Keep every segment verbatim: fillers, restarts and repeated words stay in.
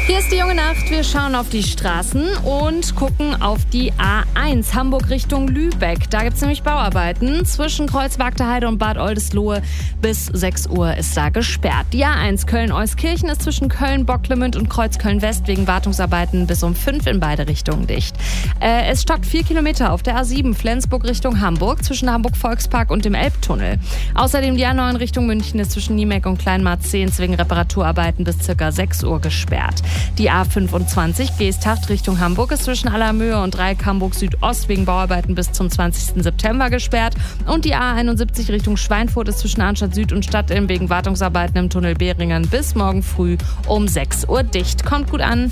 Hier ist die junge Nacht. Wir schauen auf die Straßen und gucken auf die A eins Hamburg Richtung Lübeck. Da gibt es nämlich Bauarbeiten. Zwischen Kreuzwagter Heide und Bad Oldesloe bis sechs Uhr ist da gesperrt. Die A eins Köln-Euskirchen ist zwischen Köln-Bocklemünd und Kreuzköln-West wegen Wartungsarbeiten bis um fünf in beide Richtungen dicht. Äh, es stockt vier Kilometer auf der A sieben Flensburg Richtung Hamburg zwischen Hamburg-Volkspark und dem Elbtunnel. Außerdem die A neun Richtung München ist zwischen Niemeck und Kleinmarzehns wegen Reparaturarbeiten bis ca. sechs Uhr gesperrt. Die A fünfundzwanzig Geesthacht Richtung Hamburg ist zwischen Allermöhe und Dreieck Hamburg Südost wegen Bauarbeiten bis zum zwanzigsten September gesperrt. Und die A einundsiebzig Richtung Schweinfurt ist zwischen Arnstadt Süd und Stadtilm wegen Wartungsarbeiten im Tunnel Behringen bis morgen früh um sechs Uhr dicht. Kommt gut an.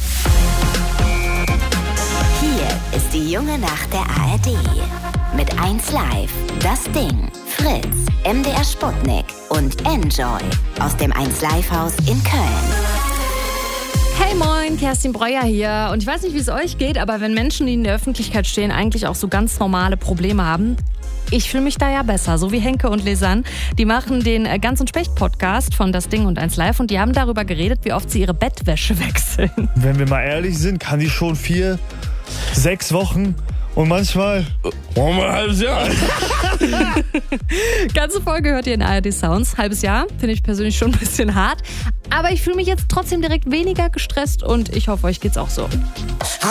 Hier ist die junge Nacht der A R D. Mit eins Live, Das Ding, Fritz, M D R Sputnik und Enjoy aus dem eins Live Haus in Köln. Hey moin, Kerstin Breuer hier. Und ich weiß nicht, wie es euch geht, aber wenn Menschen, die in der Öffentlichkeit stehen, eigentlich auch so ganz normale Probleme haben, ich fühle mich da ja besser, so wie Henke und Lesanne. Die machen den Ganz und Specht Podcast von Das Ding und eins Live und die haben darüber geredet, wie oft sie ihre Bettwäsche wechseln. Wenn wir mal ehrlich sind, kann die schon vier, sechs Wochen und manchmal oh, mal ein halbes Jahr. Ganze Folge hört ihr in A R D Sounds. Halbes Jahr finde ich persönlich schon ein bisschen hart. Aber ich fühle mich jetzt trotzdem direkt weniger gestresst und ich hoffe, euch geht's auch so.